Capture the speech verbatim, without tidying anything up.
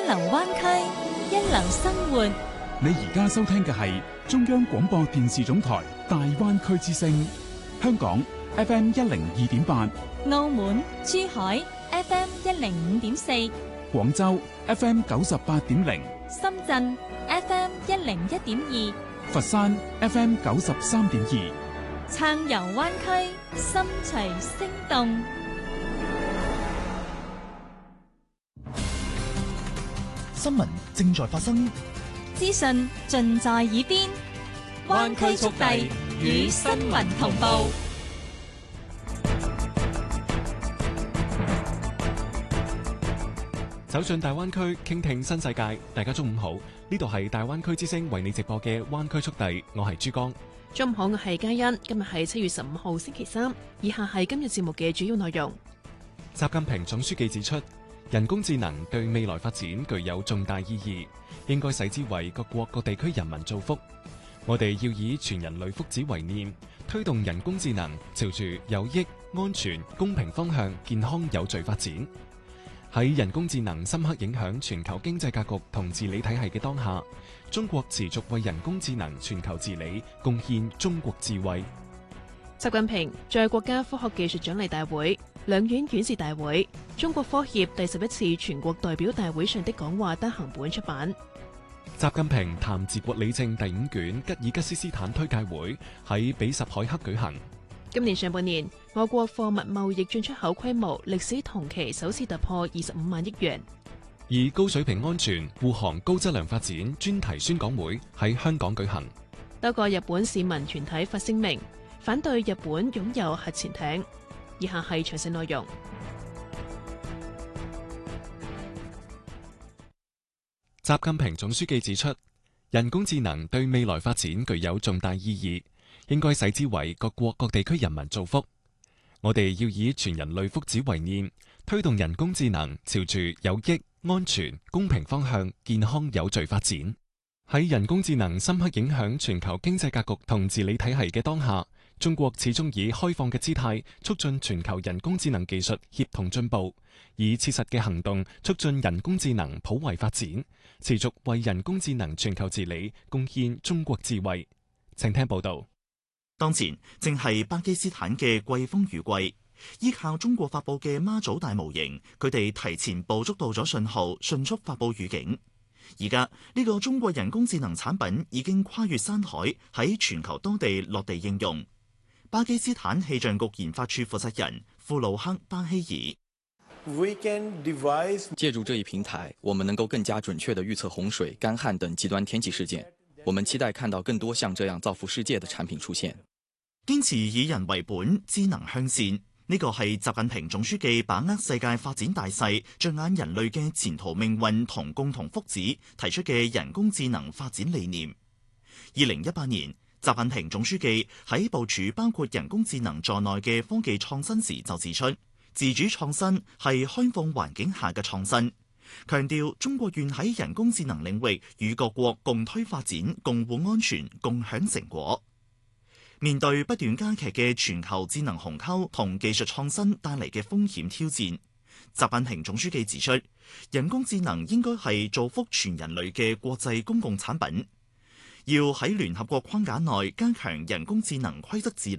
流灣區，一流生活。 你而家收聽嘅係中央廣播電視總台大灣區之聲，香港 F M 一零二點八， 澳門、珠海 F M 一零五點四， 廣州 F M 九十八點零， 深圳 F M 一零一點二， 佛山 F M 九十三點二。 暢遊灣區，心隨聲動。 新聞正在發生， 資訊盡在耳邊，灣區速遞與新聞同步。 走進大灣區，傾聽新世界。大家中午好，呢度係大灣區之聲為你直播嘅灣區速遞，我係珠江。 中午好，我係嘉欣。今日係七月十五號星期三，以下係今日節目嘅主要內容。 習近平總書記指出，人工智能對未來發展具有重大意義，應該使之為各國各地區人民造福。我哋要以全人類福祉為念，推動人工智能朝住有益、安全、公平方向健康有序發展。喺人工智能深刻影響全球經濟格局同治理體系嘅當下，中國持續為人工智能全球治理貢獻中國智慧。 習近平在國家科學技術獎勵大會、兩院院士大會、中國科協第十一次全國代表大會上的講話單行本出版。 習近平談治國理政第五卷吉爾吉斯斯坦推介會喺比什凱克舉行。 今年上半年，我國貨物貿易進出口規模歷史同期首次突破二十五萬億元。 以高水平安全護航高質量發展專題宣講會喺香港舉行。 多個日本市民團體發聲明，反對日本擁有核潛艇。以下係詳細內容。 習近平總書記指出，人工智能對未來發展具有重大意義，應該使之為各國各地區人民造福。我哋要以全人類福祉為念，推動人工智能朝住有益、安全、公平方向健康有序發展。喺人工智能深刻影響全球經濟格局同治理體系嘅當下，中國始終以開放嘅姿態促進全球人工智能技術協同進步，以切實嘅行動促進人工智能普惠發展，持續為人工智能全球治理貢獻中國智慧。請聽報道。 當前正係巴基斯坦嘅季風雨季，依靠中國發佈嘅媽祖大模型，佢哋提前捕捉到咗信號，迅速發佈預警。而家呢個中國人工智能產品已經跨越山海，喺全球多地落地應用。巴基斯坦氣象局研發處負責人庫魯克巴希爾， 借助這一平台，我們能夠更加準確地預測洪水、乾旱等極端天氣事件。我們期待看到更多像這樣造福世界的產品出現。 堅持以人為本，智能向善，呢個係習近平總書記把握世界發展大勢、着眼人類嘅前途命運同共同福祉提出嘅人工智能發展理念。二零一八年，習近平總書記喺部署包括人工智能在內嘅科技創新時就指出，自主創新係開放環境下嘅創新。強調中國願喺人工智能領域與各國共推發展、共護安全、共享成果。面對不斷加劇嘅全球智能鴻溝同技術創新帶嚟嘅風險挑戰，習近平總書記指出，人工智能應該係造福全人類嘅國際公共產品，要喺聯合國框架內加強人工智能規則治